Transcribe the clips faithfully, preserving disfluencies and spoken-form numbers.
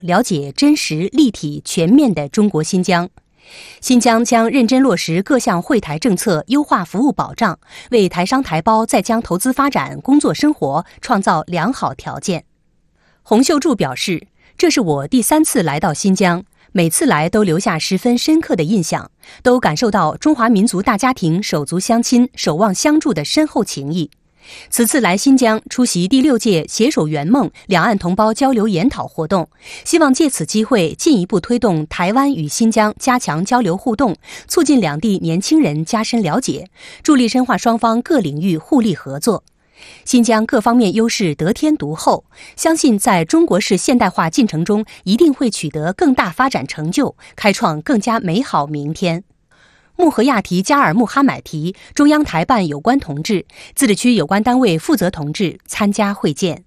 了解真实、立体、全面的中国新疆。新疆将认真落实各项惠台政策，优化服务保障，为台商台胞在疆投资发展、工作生活创造良好条件。洪秀柱表示，这是我第三次来到新疆，每次来都留下十分深刻的印象，都感受到中华民族大家庭手足相亲、守望相助的深厚情谊。此次来新疆出席第六届携手圆梦两岸同胞交流研讨活动，希望借此机会进一步推动台湾与新疆加强交流互动，促进两地年轻人加深了解，助力深化双方各领域互利合作。新疆各方面优势得天独厚，相信在中国式现代化进程中一定会取得更大发展成就，开创更加美好明天。穆合亚提加尔穆哈买提中央台办有关同志、自治区有关单位负责同志参加会见。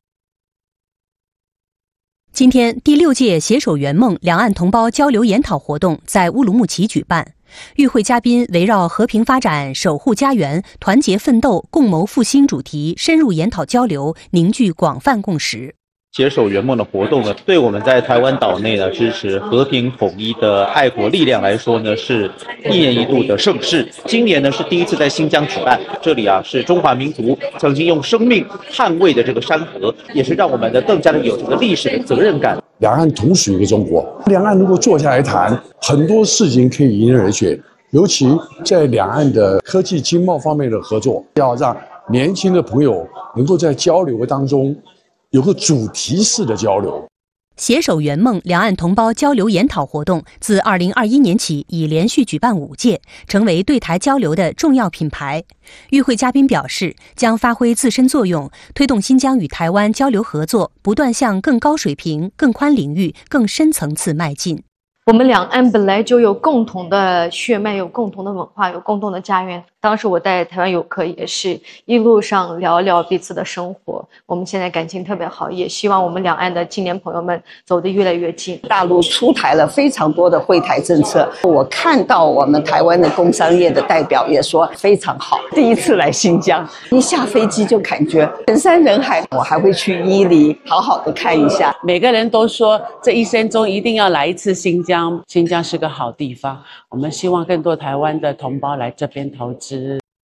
今天，第六届携手圆梦两岸同胞交流研讨活动在乌鲁木齐举办，与会嘉宾围绕和平发展、守护家园、团结奋斗、共谋复兴主题深入研讨交流，凝聚广泛共识。 携手圆梦的活动呢，对我们在台湾岛内呢支持和平统一的爱国力量来说呢，是一年一度的盛事。今年呢是第一次在新疆举办，这里啊是中华民族曾经用生命捍卫的这个山河，也是让我们呢更加的有这个历史的责任感。 两岸同属一个中国，两岸如果坐下来谈，很多事情可以迎刃而解。尤其在两岸的科技经贸方面的合作，要让年轻的朋友能够在交流当中有个主题式的交流。 携手圆梦两岸同胞交流研讨活动自二零二一年起已连续举办五届，成为对台交流的重要品牌。与会嘉宾表示，将发挥自身作用，推动新疆与台湾交流合作不断向更高水平、更宽领域、更深层次迈进。 我们两岸本来就有共同的血脉，有共同的文化，有共同的家园。当时我带台湾游客也是一路上聊聊彼此的生活，我们现在感情特别好，也希望我们两岸的青年朋友们走得越来越近。 大陆出台了非常多的惠台政策，我看到我们台湾的工商业的代表也说非常好。第一次来新疆，一下飞机就感觉人山人海，我还会去伊犁好好的看一下。 每个人都说这一生中一定要来一次新疆，新疆是个好地方，我们希望更多台湾的同胞来这边投资。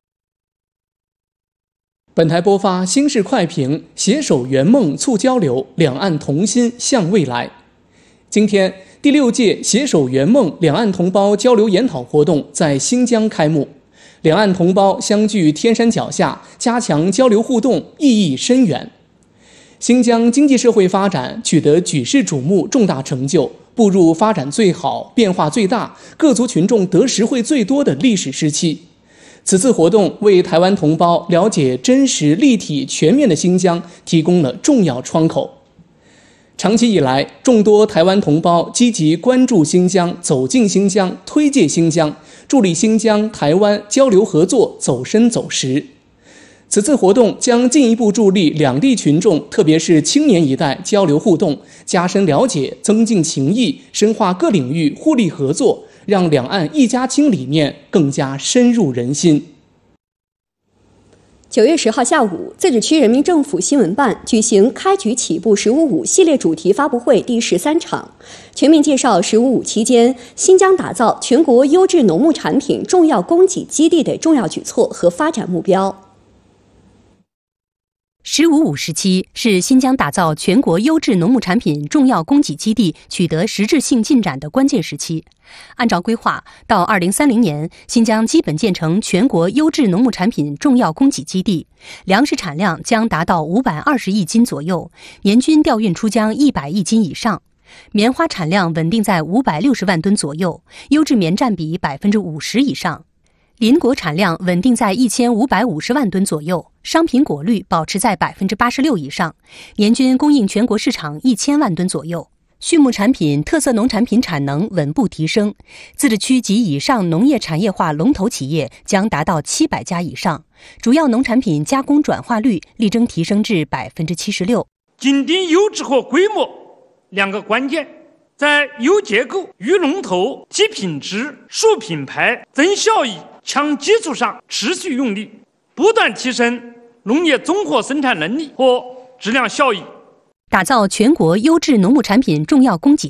本台播发新式快评，携手圆梦促交流，两岸同心向未来。今天，第六届携手圆梦两岸同胞交流研讨活动在新疆开幕，两岸同胞相聚天山脚下，加强交流互动，意义深远。新疆经济社会发展取得举世瞩目重大成就，步入发展最好、变化最大、各族群众得实惠最多的历史时期。此次活动为台湾同胞了解真实、立体、全面的新疆提供了重要窗口。长期以来，众多台湾同胞积极关注新疆、走进新疆、推介新疆，助力新疆、台湾交流合作走深走实。此次活动将进一步助力两地群众，特别是青年一代交流互动，加深了解，增进情谊，深化各领域互利合作，让两岸一家亲理念更加深入人心。 九月十号下午，自治区人民政府新闻办举行开局起步“十五五”系列主题发布会第十三场，全面介绍“十五五”期间新疆打造全国优质农牧产品重要供给基地的重要举措和发展目标。 十五五时期是新疆打造全国优质农牧产品重要供给基地取得实质性进展的关键时期。按照规划，到二零三零年，新疆基本建成全国优质农牧产品重要供给基地，粮食产量将达到五百二十亿斤左右，年均调运出疆一百亿斤以上。棉花产量稳定在五百六十万吨左右，优质棉占比百分之五十以上。林果产量稳定在一千五百五十万吨左右，商品果率保持在百分之八十六以上，年均供应全国市场一千万吨左右。畜牧产品、特色农产品产能稳步提升，自治区及以上农业产业化龙头企业将达到七百家以上，主要农产品加工转化率力争提升至百分之七十六。 紧盯优质和规模两个关键，在优结构、育龙头、提品质、树品牌、增效益强基础上持续用力，不断提升农业综合生产能力和质量效益。 打造全国优质农牧产品重要供给